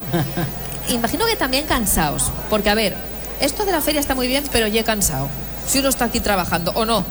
Imagino que también cansados, porque a ver, esto de la feria está muy bien, pero ya he cansado. Si uno está aquí trabajando, ¿o no?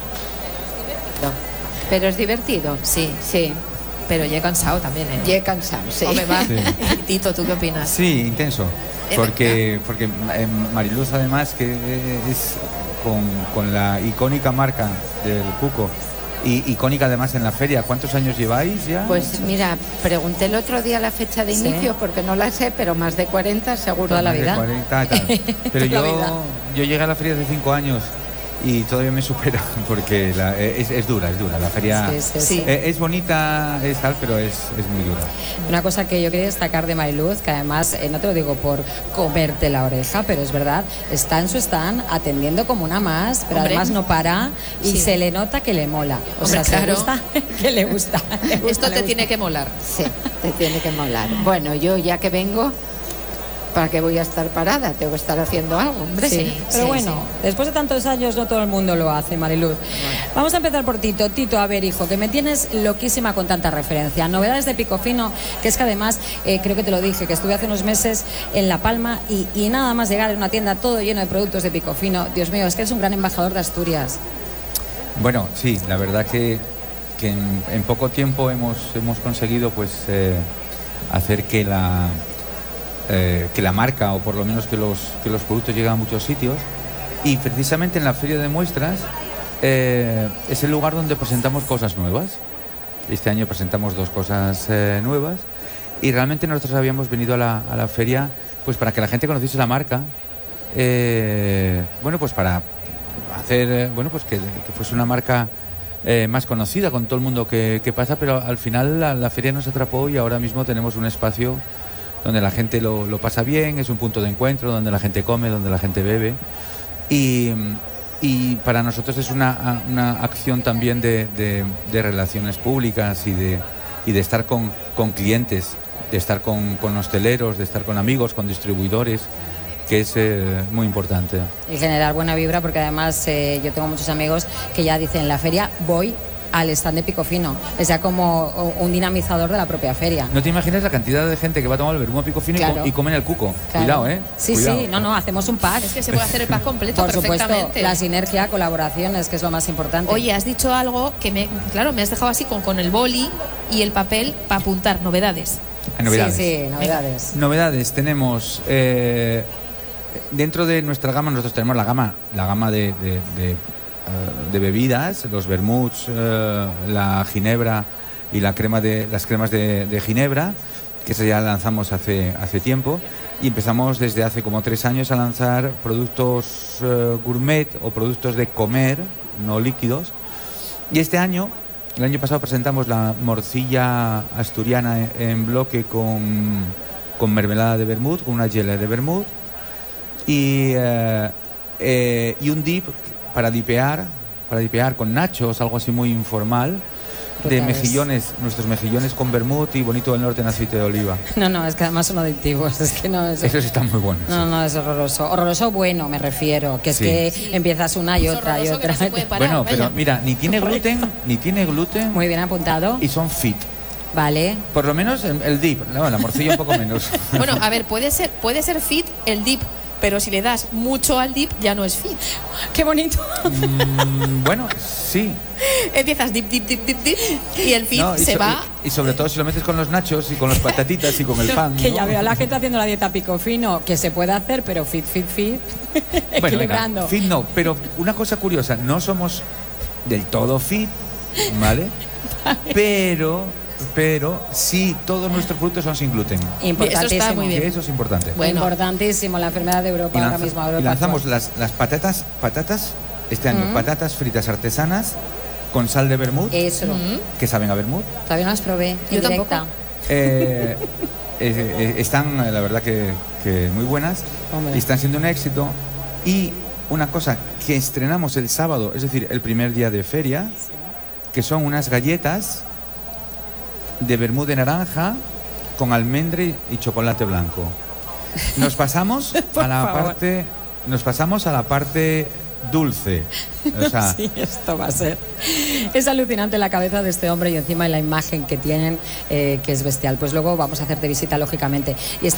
Pero es divertido. Sí, sí. Pero ya he cansado también, ¿eh? Ya he cansado, sí. Hombre, va. Sí. Tito, ¿tú qué opinas? Sí, intenso. Porque Mariluz, además, que es con la icónica marca del cuco, y icónica además en la feria. ¿Cuántos años lleváis ya? Pues mira, pregunté el otro día la fecha de inicio, porque no la sé, pero más de 40 seguro. Toda la vida. Más de 40, tal. Pero yo llegué a la feria hace 5 años y todavía me supera, porque es dura la feria. Sí. Es bonita, es tal, pero es muy dura. Una cosa que yo quería destacar de Mariluz, que además, no te lo digo por comerte la oreja, pero es verdad, está en su stand atendiendo como una más, pero además no para y se le nota que le mola. O sea, claro. se gusta, que le gusta. Esto te tiene que molar. Sí, te tiene que molar. Bueno, yo ya que vengo, ¿para qué voy a estar parada? Tengo que estar haciendo algo, hombre. Sí. Pero bueno, después de tantos años no todo el mundo lo hace, Mariluz. Vamos a empezar por Tito. Tito, a ver, hijo, que me tienes loquísima con tanta referencia. Novedades de Picofino, que es que además, creo que te lo dije, que estuve hace unos meses en La Palma y nada más llegar a una tienda todo lleno de productos de Picofino. Dios mío, es que eres un gran embajador de Asturias. Bueno, sí, la verdad que en poco tiempo hemos conseguido pues hacer que la marca, o por lo menos que los productos lleguen a muchos sitios, y precisamente en la feria de muestras es el lugar donde presentamos cosas nuevas. Este año presentamos 2 cosas nuevas, y realmente nosotros habíamos venido a la feria pues para que la gente conociese la marca, bueno, pues para hacer pues que fuese una marca más conocida con todo el mundo que pasa, pero al final la feria nos atrapó y ahora mismo tenemos un espacio donde la gente lo pasa bien, es un punto de encuentro, donde la gente come, donde la gente bebe, y para nosotros es una acción también de relaciones públicas y de estar con clientes, de estar con hosteleros, de estar con amigos, con distribuidores, que es muy importante. Y generar buena vibra, porque además yo tengo muchos amigos que ya dicen, la feria voy al stand de Picofino, es ya como un dinamizador de la propia feria. No te imaginas la cantidad de gente que va a tomar el vermú a Picofino y comen el cuco. Claro. Cuidado, Sí, Cuidado. sí, no, hacemos un pack. Es que se puede hacer el pack completo Por perfectamente. supuesto, la sinergia, colaboraciones, que es lo más importante. Oye, has dicho algo que me has dejado así con el boli y el papel para apuntar novedades. Novedades. Sí, novedades. Novedades, tenemos dentro de nuestra gama, nosotros tenemos la gama de bebidas, los vermuts, la ginebra y las cremas de ginebra, que eso ya lanzamos hace tiempo, y empezamos desde hace como 3 años a lanzar productos gourmet o productos de comer, no líquidos. Y el año pasado presentamos la morcilla asturiana en bloque con mermelada de vermut, con una gelée de vermut, y un dip para dipear con nachos, algo así muy informal, de mejillones, nuestros mejillones con vermut y bonito del norte en aceite de oliva. No, es que además son adictivos, es que no es... Esos están muy buenos. No, es horroroso. Horroroso bueno, me refiero, que es que empiezas una y otra y otra. No parar, bueno, pero mira, ni tiene gluten. Muy bien apuntado. Y son fit. Vale. Por lo menos el dip, la morcilla un poco menos. Bueno, a ver, puede ser fit el dip, pero si le das mucho al dip ya no es fit. ¡Qué bonito! Bueno, sí. Empiezas dip y el fit se va. Y sobre todo si lo metes con los nachos y con las patatitas y con el pan. Que ya veo a la gente haciendo la dieta Picofino, que se puede hacer, pero fit. Bueno, equilibrando. Venga, fit no, pero una cosa curiosa, no somos del todo fit, ¿vale? Pero sí, todos nuestros productos son sin gluten. Importantísimo. Eso está muy bien. Eso es importante. Bueno. Importantísimo, la enfermedad de Europa ahora mismo. Y lanzamos las patatas este año, patatas fritas artesanas con sal de vermut. Eso. Que saben a vermut. Todavía no las probé. Yo tampoco. Están, la verdad, que muy buenas. Hombre. Y están siendo un éxito. Y una cosa que estrenamos el sábado, es decir, el primer día de feria, que son unas galletas de vermut de naranja con almendra y chocolate blanco. Nos pasamos a la parte dulce. O sea, sí, esto va a ser. Es alucinante la cabeza de este hombre y encima la imagen que tienen, que es bestial. Pues luego vamos a hacerte visita, lógicamente. Y